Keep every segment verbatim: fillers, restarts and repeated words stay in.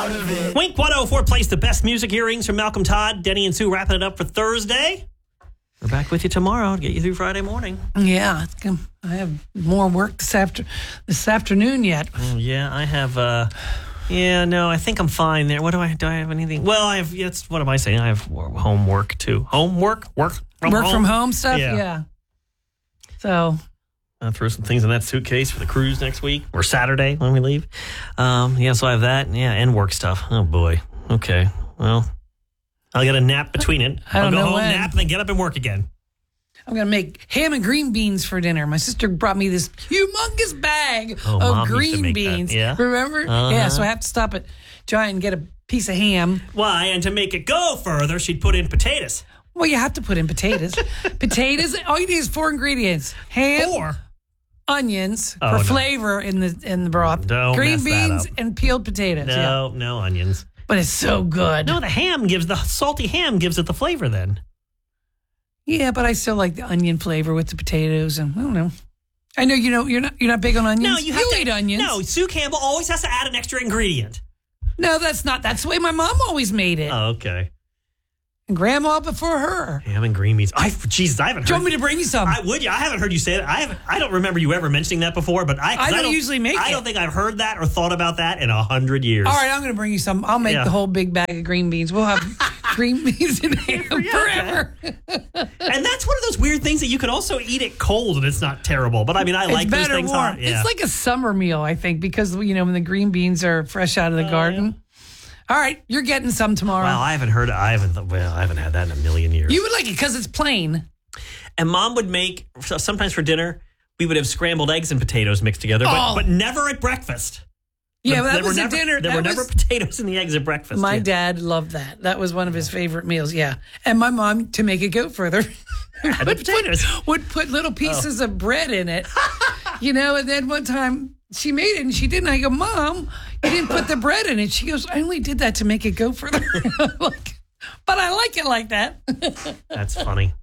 Wink one oh four plays the best music earrings from Malcolm Todd. Denny and Sue wrapping it up for Thursday. We're back with you tomorrow to get you through Friday morning. Yeah, it's gonna, I have more work this after this afternoon yet. Oh, yeah, I have. Uh, yeah, no, I think I'm fine there. What do I do? I have anything? Well, I have. Yes, what am I saying? I have homework too. Homework, work from work home. from home stuff. Yeah. yeah. So. I'll throw some things in that suitcase for the cruise next week or Saturday when we leave. Um, yeah, so I have that. Yeah, and work stuff. Oh boy. Okay. Well. I'll get a nap between it. I don't I'll go know home, when. nap, and then get up and work again. I'm going to make ham and green beans for dinner. My sister brought me this humongous bag Oh, of Mom used to green make that, beans. yeah? Remember? Uh-huh. Yeah, so I have to stop at Giant and get a piece of ham. Why? And to make it go further, she'd put in potatoes. Well, you have to put in potatoes. potatoes, all you need is four ingredients. Ham, Four. onions Oh, for no. flavor in the in the broth. Don't green mess that beans up. and peeled potatoes. Yeah. No, no onions. But it's so good. No, the ham gives, the salty ham gives it the flavor then. Yeah, but I still like the onion flavor with the potatoes, and I don't know. I know you know you're not you're not big on onions. No, you have to eat onions. No, Sue Campbell always has to add an extra ingredient. No, that's not. That's the way my mom always made it. Oh, okay. And Grandma before her. Ham and green beans. I, Jesus, I haven't Do you heard. want me to bring you some? I would. You? I haven't heard you say it. I haven't. I don't remember you ever mentioning that before. But I, 'cause I don't usually make I it. don't think I've heard that or thought about that in a hundred years. All right, I'm going to bring you some. I'll make Yeah. the whole big bag of green beans. We'll have green beans and ham Yeah, forever. And that's one of those weird things that you can also eat it cold and it's not terrible. But I mean, I like it's those better things warm. hot. Yeah. It's like a summer meal, I think, because you know when the green beans are fresh out of the Oh, garden. All right, you're getting some tomorrow. Wow, I haven't heard. I haven't. Well, I haven't had that in a million years. You would like it because it's plain. And Mom would make, so sometimes for dinner, we would have scrambled eggs and potatoes mixed together, but, Oh. but never at breakfast. Yeah, There- that there was were a never, dinner. There that were was, never potatoes in the eggs at breakfast. My yeah. dad loved that. That was one of his favorite meals. Yeah, and my mom, to make it go further, the would, potatoes. put, would put little pieces of bread in it. You know, and then one time she made it and she didn't. I go, Mom, you didn't put the bread in it. She goes, I only did that to make it go further. Like, but I like it like that. That's funny.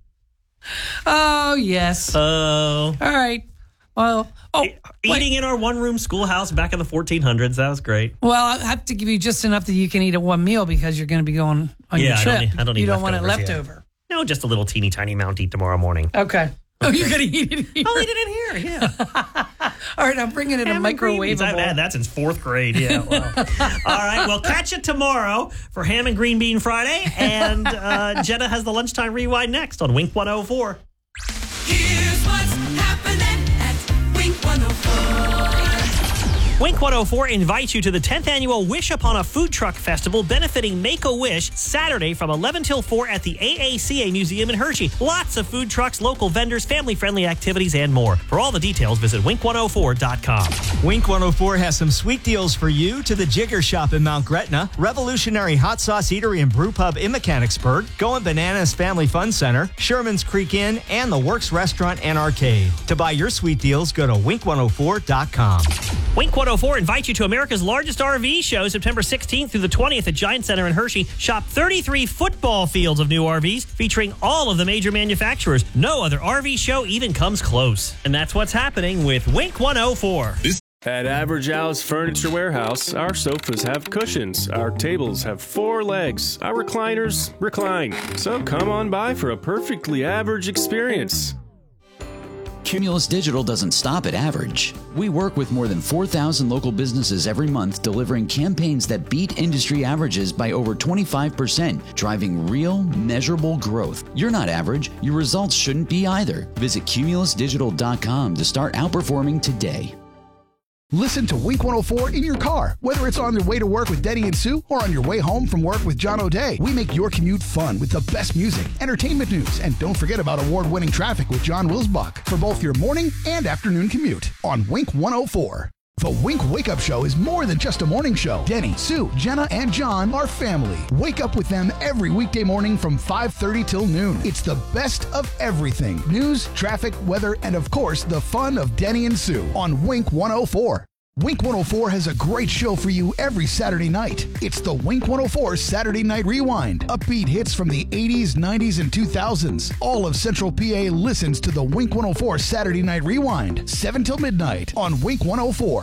Oh, yes. Oh. All right. Well, oh, Eating wait. in our one-room schoolhouse back in the fourteen hundreds. That was great. Well, I have to give you just enough that you can eat at one meal because you're going to be going on Yeah, your I trip. don't need- I don't need you don't want it leftovers, yeah. leftover. No, just a little teeny tiny amount to eat tomorrow morning. Okay. Oh, you're going to eat it here. I'll eat it in here, yeah. All right, I'm bringing it in a Ham and green beans. I've microwavable. had that since fourth grade. Yeah. Wow. All right. Well, catch you tomorrow for Ham and Green Bean Friday. And uh, Jenna has the Lunchtime Rewind next on Wink one oh four. Here's what's happening at Wink one oh four. Wink one oh four invites you to the tenth annual Wish Upon a Food Truck Festival benefiting Make-A-Wish Saturday from eleven till four at the A A C A Museum in Hershey. Lots of food trucks, local vendors, family-friendly activities, and more. For all the details, visit wink one oh four dot com. Wink one oh four has some sweet deals for you to the Jigger Shop in Mount Gretna, Revolutionary Hot Sauce Eatery and Brew Pub in Mechanicsburg, Going Bananas Family Fun Center, Sherman's Creek Inn, and the Works Restaurant and Arcade. To buy your sweet deals, go to wink one oh four dot com. Wink one oh four invites you to America's largest R V show, September sixteenth through the twentieth at Giant Center in Hershey. Shop thirty-three football fields of new R Vs featuring all of the major manufacturers. No other R V show even comes close. And that's what's happening with Wink one oh four. At Average Al's Furniture Warehouse, our sofas have cushions, our tables have four legs, our recliners recline. So come on by for a perfectly average experience. Cumulus Digital doesn't stop at average. We work with more than four thousand local businesses every month, delivering campaigns that beat industry averages by over twenty-five percent, driving real, measurable growth. You're not average. Your results shouldn't be either. Visit cumulus digital dot com to start outperforming today. Listen to Wink one oh four in your car, whether it's on your way to work with Denny and Sue or on your way home from work with John O'Day. We make your commute fun with the best music, entertainment news, and don't forget about award-winning traffic with John Wilsbach for both your morning and afternoon commute on Wink one oh four. The Wink Wake Up Show is more than just a morning show. Denny, Sue, Jenna, and John are family. Wake up with them every weekday morning from five thirty till noon. It's the best of everything. News, traffic, weather, and of course, the fun of Denny and Sue on Wink one oh four. Wink one oh four has a great show for you every Saturday night. It's the Wink one oh four Saturday Night Rewind. Upbeat hits from the eighties, nineties, and two thousands. All of Central P A listens to the Wink one oh four Saturday Night Rewind, seven till midnight on Wink one oh four.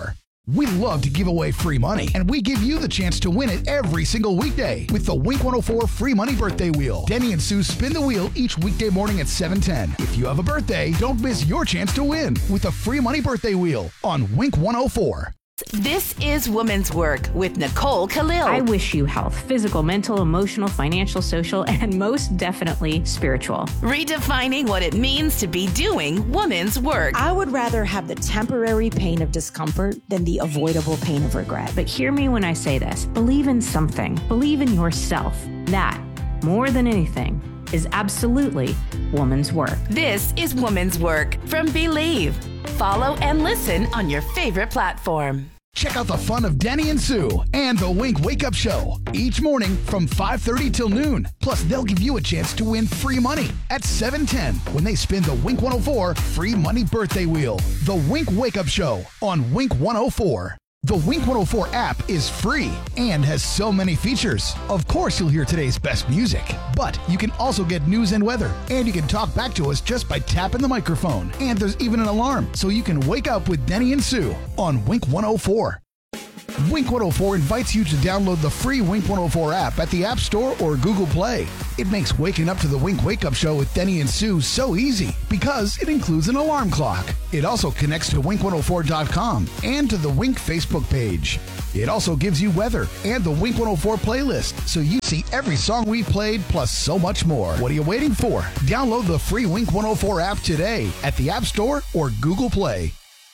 We love to give away free money, and we give you the chance to win it every single weekday with the Wink one oh four Free Money Birthday Wheel. Denny and Sue spin the wheel each weekday morning at seven ten. If you have a birthday, don't miss your chance to win with the Free Money Birthday Wheel on Wink one oh four. This is Women's Work with Nicole Khalil. I wish you health, physical, mental, emotional, financial, social, and most definitely spiritual. Redefining what it means to be doing women's work. I would rather have the temporary pain of discomfort than the avoidable pain of regret. But hear me when I say this. Believe in something. Believe in yourself. That, more than anything, is absolutely woman's work. This is Women's Work from Believe. Follow and listen on your favorite platform. Check out the fun of Denny and Sue and the Wink Wake Up Show each morning from five thirty till noon. Plus, they'll give you a chance to win free money at seven ten when they spin the Wink one oh four Free Money Birthday Wheel. The Wink Wake Up Show on Wink one oh four. The Wink one oh four app is free and has so many features. Of course, you'll hear today's best music, but you can also get news and weather, and you can talk back to us just by tapping the microphone. And there's even an alarm, so you can wake up with Denny and Sue on Wink one oh four. Wink one oh four invites you to download the free Wink one oh four app at the App Store or Google Play. It makes waking up to the Wink Wake Up Show with Denny and Sue so easy because it includes an alarm clock. It also connects to wink one oh four dot com and to the Wink Facebook page. It also gives you weather and the Wink one oh four playlist, so you see every song we've played plus so much more. What are you waiting for? Download the free Wink one oh four app today at the App Store or Google Play.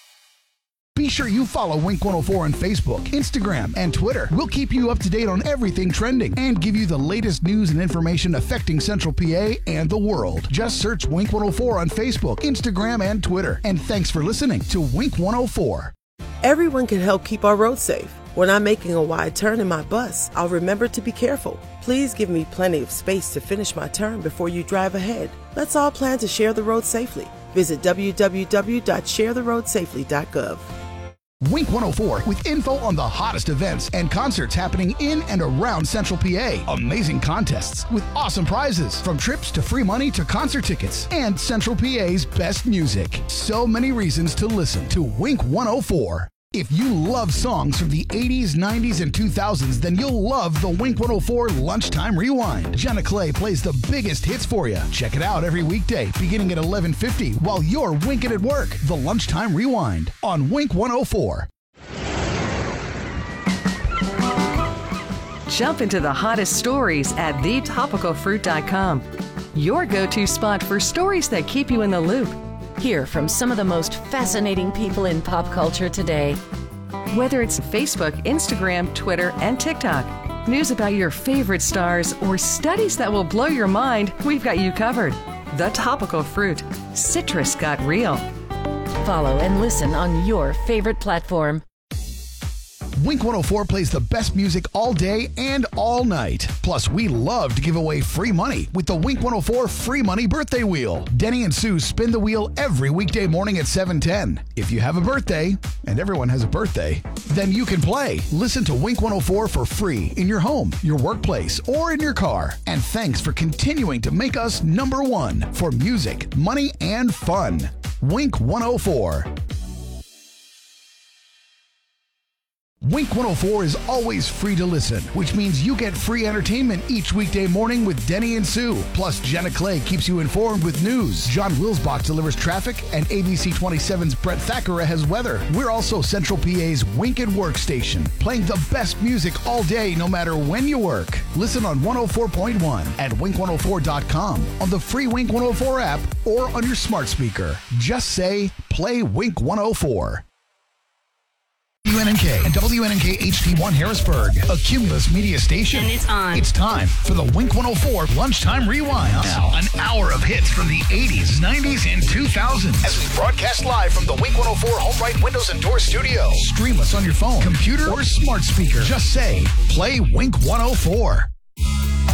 Be sure you follow Wink one oh four on Facebook, Instagram, and Twitter. We'll keep you up to date on everything trending and give you the latest news and information affecting Central P A and the world. Just search Wink one oh four on Facebook, Instagram, and Twitter. And thanks for listening to Wink one oh four. Everyone can help keep our roads safe. When I'm making a wide turn in my bus, I'll remember to be careful. Please give me plenty of space to finish my turn before you drive ahead. Let's all plan to share the road safely. Visit w w w dot share the road safely dot gov. Wink one oh four with info on the hottest events and concerts happening in and around Central P A. Amazing contests with awesome prizes, from trips to free money to concert tickets, and Central P A's best music. So many reasons to listen to Wink one oh four. If you love songs from the eighties, nineties, and two thousands, then you'll love the Wink one oh four Lunchtime Rewind. Jenna Clay plays the biggest hits for you. Check it out every weekday beginning at eleven fifty while you're winking at work. The Lunchtime Rewind on Wink one oh four. Jump into the hottest stories at the topical fruit dot com. Your go-to spot for stories that keep you in the loop. Hear from some of the most fascinating people in pop culture today. Whether it's Facebook, Instagram, Twitter, and TikTok, news about your favorite stars, or studies that will blow your mind, we've got you covered. The Topical Fruit. Citrus got real. Follow and listen on your favorite platform. Wink one oh four plays the best music all day and all night. Plus, we love to give away free money with the Wink one oh four Free Money Birthday Wheel. Denny and Sue spin the wheel every weekday morning at seven ten. If you have a birthday, and everyone has a birthday, then you can play. Listen to Wink one oh four for free in your home, your workplace, or in your car. And thanks for continuing to make us number one for music, money, and fun. Wink one oh four. Wink one oh four is always free to listen, which means you get free entertainment each weekday morning with Denny and Sue. Plus, Jenna Clay keeps you informed with news. John Wilsbach delivers traffic, and A B C twenty-seven's Brett Thackeray has weather. We're also Central P A's Wink and Work station, playing the best music all day, no matter when you work. Listen on one oh four point one at wink one oh four dot com, on the free Wink one oh four app, or on your smart speaker. Just say, play Wink one oh four. W N N K and W N N K H D one Harrisburg, a Cumulus media station. And it's on. It's time for the Wink one oh four Lunchtime Rewind. Now, an hour of hits from the eighties, nineties, and two thousands. As we broadcast live from the Wink one oh four Home Right Windows and Door Studio. Stream us on your phone, computer, or smart speaker. Just say, play Wink one oh four.